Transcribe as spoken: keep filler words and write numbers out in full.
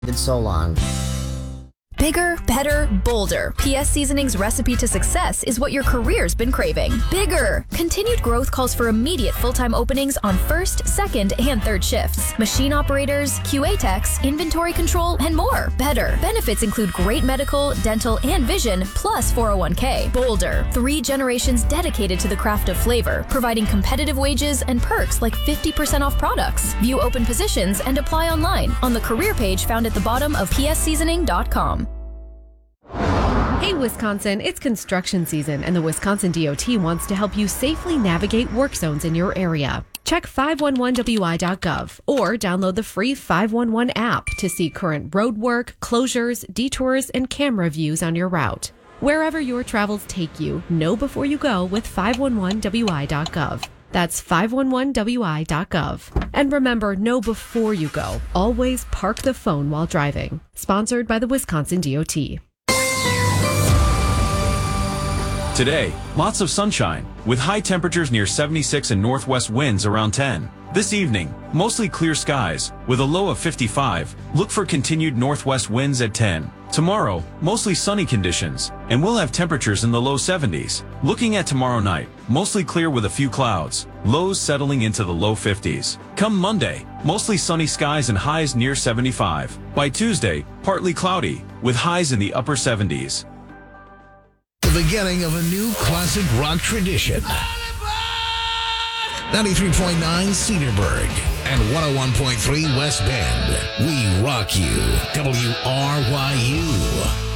It's so long. Bigger, better, bolder. P S Seasoning's recipe to success is what your career's been craving. Bigger! Continued growth calls for immediate full-time openings on first, second, and third shifts. Machine operators, Q A techs, inventory control, and more. Better. Benefits include great medical, dental, and vision, plus four oh one k. Bolder. Three generations dedicated to the craft of flavor, providing competitive wages and perks like fifty percent off products. View open positions and apply online on the career page found at the bottom of p s seasoning dot com. Hey Wisconsin, it's construction season and the Wisconsin D O T wants to help you safely navigate work zones in your area. Check five one one w i dot gov or download the free five one one app to see current road work, closures, detours, and camera views on your route. Wherever your travels take you, know before you go with five one one w i dot gov. That's five one one w i dot gov. And remember, know before you go. Always park the phone while driving. Sponsored by the Wisconsin D O T. Today, lots of sunshine, with high temperatures near seventy-six and northwest winds around ten. This evening, mostly clear skies, with a low of fifty-five. Look for continued northwest winds at ten. Tomorrow, mostly sunny conditions, and we'll have temperatures in the low seventies. Looking at tomorrow night, mostly clear with a few clouds, lows settling into the low fifties. Come Monday, mostly sunny skies and highs near seventy-five. By Tuesday, partly cloudy, with highs in the upper seventies. The beginning of a new classic rock tradition. ninety-three point nine Cedarburg and one oh one point three West Bend. We rock you. W R Y U.